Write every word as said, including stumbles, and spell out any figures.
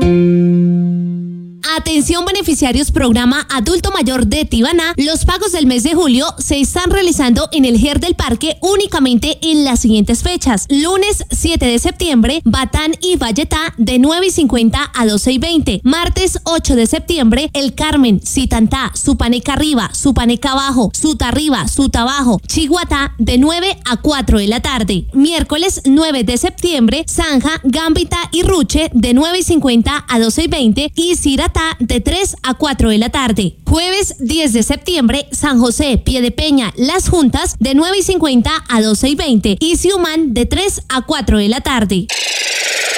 Atención beneficiarios programa Adulto Mayor de Tibaná, los pagos del mes de julio se están realizando en el G E R del Parque únicamente en las siguientes fechas. Lunes siete de septiembre, Batán y Valletá de nueve y cincuenta a doce y veinte. Martes ocho de septiembre, El Carmen, Citantá, Supaneca Arriba, Supaneca Abajo, Suta Arriba, Suta Abajo, Chiguatá de nueve a cuatro de la tarde. Miércoles nueve de septiembre, Zanja, Gambita y Ruche de nueve y cincuenta a doce y veinte y Ciratá de tres a cuatro de la tarde. Jueves diez de septiembre, San José, Piedepeña, Las Juntas de nueve y cincuenta a doce y veinte y Siumán de tres a cuatro de la tarde.